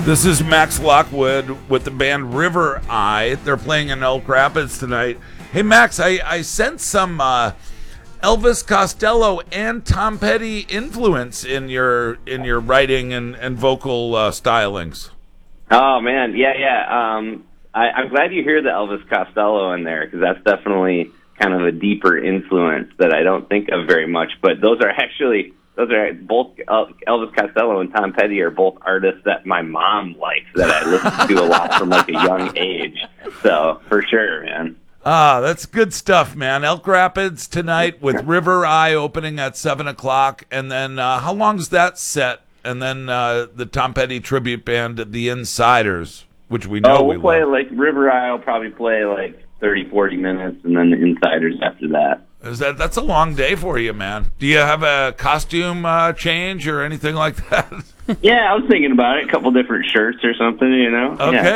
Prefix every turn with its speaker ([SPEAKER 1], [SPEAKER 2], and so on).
[SPEAKER 1] This is Max Lockwood with the band River Eye. They're playing in Elk Rapids tonight. Hey, Max, I sense some Elvis Costello and Tom Petty influence in your writing and vocal stylings.
[SPEAKER 2] Oh man, yeah. I'm glad you hear the Elvis Costello in there because that's definitely kind of a deeper influence that I don't think of very much. But those are both Elvis Costello and Tom Petty are both artists that my mom likes that I listen to a lot from like a young age. So for sure, man.
[SPEAKER 1] That's good stuff, man. Elk Rapids tonight with River Eye opening at 7:00, and then how long's that set? And then the Tom Petty tribute band, The Insiders, which we know
[SPEAKER 2] we'll play like River Eye will probably play like 30, 40 minutes, and then The Insiders after that.
[SPEAKER 1] That's a long day for you, man. Do you have a costume change or anything like that?
[SPEAKER 2] Yeah, I was thinking about it. A couple different shirts or something, you know?
[SPEAKER 1] Okay.
[SPEAKER 2] Yeah.